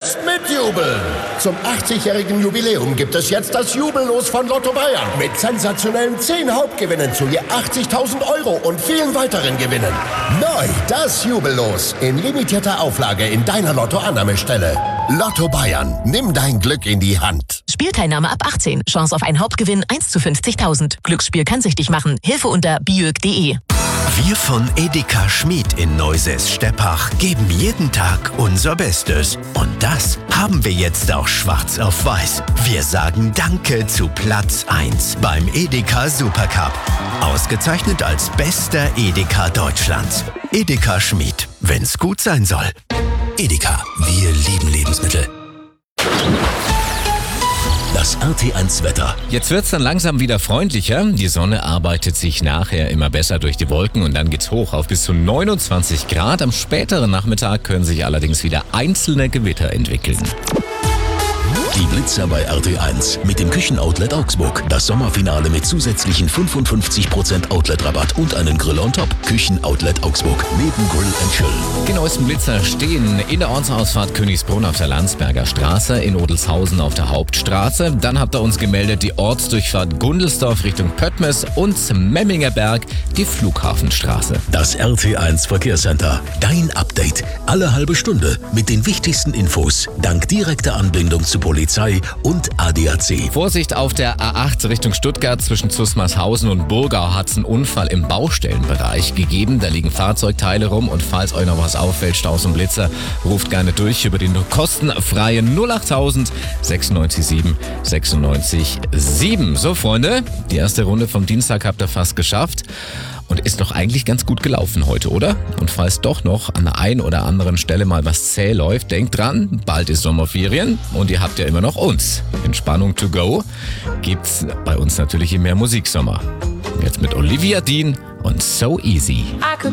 jetzt mitjubeln. Zum 80-jährigen Jubiläum gibt es jetzt das Jubellos von Lotto Bayern. Mit sensationellen 10 Hauptgewinnen zu je 80.000 Euro und vielen weiteren Gewinnen. Neu, das Jubellos. In limitierter Auflage in deiner Lotto-Annahmestelle. Lotto Bayern. Nimm dein Glück in die Hand. Spielteilnahme ab 18. Chance auf einen Hauptgewinn 1 zu 50.000. Glücksspiel kann süchtig machen. Hilfe unter biög.de. Wir von Edeka Schmid in Neusäß-Steppach geben jeden Tag unser Bestes. Und das haben wir jetzt auch schwarz auf weiß. Wir sagen Danke zu Platz 1 beim Edeka Supercup. Ausgezeichnet als bester Edeka Deutschlands. Edeka Schmid, wenn's gut sein soll. Edeka, wir lieben Lebensmittel. Das RT1-Wetter. Jetzt wird's dann langsam wieder freundlicher. Die Sonne arbeitet sich nachher immer besser durch die Wolken und dann geht's hoch auf bis zu 29 Grad. Am späteren Nachmittag können sich allerdings wieder einzelne Gewitter entwickeln. Die Blitzer bei RT1 mit dem Küchenoutlet Augsburg. Das Sommerfinale mit zusätzlichen 55% Outlet-Rabatt und einen Grill on top. Küchenoutlet Augsburg neben Grill & Chill. Die neuesten Blitzer stehen in der Ortsausfahrt Königsbrunn auf der Landsberger Straße, in Odelshausen auf der Hauptstraße. Dann habt ihr uns gemeldet die Ortsdurchfahrt Gundelsdorf Richtung Pöttmes und Memminger Berg die Flughafenstraße. Das RT1 Verkehrscenter. Dein Update. Alle halbe Stunde mit den wichtigsten Infos. Dank direkter Anbindung zu Polizei und ADAC. Vorsicht auf der A8 Richtung Stuttgart zwischen Zusmarshausen und Burgau hat es einen Unfall im Baustellenbereich gegeben. Da liegen Fahrzeugteile rum und falls euch noch was auffällt, Staus und Blitzer, ruft gerne durch über den kostenfreien 08000 96 7 96 7. So Freunde, die erste Runde vom Dienstag habt ihr fast geschafft. Und ist doch eigentlich ganz gut gelaufen heute, oder? Und falls doch noch an der einen oder anderen Stelle mal was zäh läuft, denkt dran, bald ist Sommerferien und ihr habt ja immer noch uns. Entspannung to go gibt's bei uns natürlich im Mehr Musiksommer. Jetzt mit Olivia Dean und So Easy.